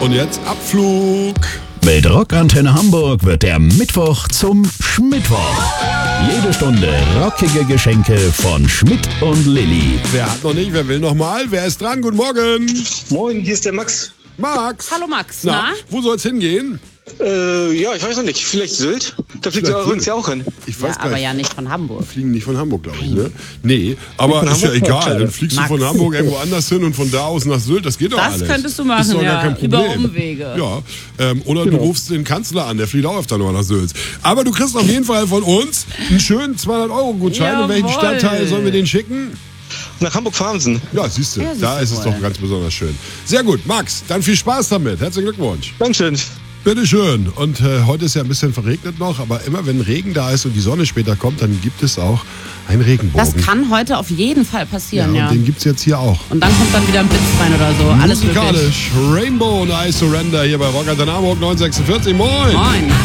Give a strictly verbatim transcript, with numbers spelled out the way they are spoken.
Und jetzt Abflug. Mit Rockantenne Hamburg wird der Mittwoch zum Schmittwoch. Jede Stunde rockige Geschenke von Schmidt und Lilly. Wer hat noch nicht, wer will noch mal? Wer ist dran? Guten Morgen. Moin, hier ist der Max. Max. Hallo Max, Na, na? wo soll's hingehen? Äh, ja, ich weiß noch nicht. Vielleicht Sylt? Da fliegt Vielleicht ihr übrigens ja auch hin. Ich Ja, weiß gar aber nicht. ja nicht von Hamburg. Fliegen nicht von Hamburg, glaube ich, ne? Nee, aber Von ist ja Hamburg? egal. Schade. Dann fliegst Max. du von Hamburg irgendwo anders hin und von da aus nach Sylt. Das geht doch Das alles. könntest du machen, ist doch ja, gar kein Problem. über Umwege. Ja, ähm, oder Genau. du rufst den Kanzler an, der fliegt auch öfter noch nach Sylt. Aber du kriegst auf jeden Fall von uns einen schönen zweihundert Euro Gutschein. In welchen Jawohl. Stadtteil sollen wir den schicken? Nach Hamburg-Farmsen. Ja, siehst du, Ja, siehst da du ist es wohl. doch ganz besonders schön. Sehr gut, Max, dann viel Spaß damit. Herzlichen Glückwunsch. Dankeschön. Bitteschön. Und äh, heute ist ja ein bisschen verregnet noch, aber immer wenn Regen da ist und die Sonne später kommt, dann gibt es auch einen Regenbogen. Das kann heute auf jeden Fall ja, passieren, und ja. den gibt es jetzt hier auch. Und dann kommt dann wieder ein Blitz rein oder so. Alles möglich. Musikalisch Rainbow und I Surrender hier bei Rockantenne Hamburg neun sechsundvierzig. Moin! Moin.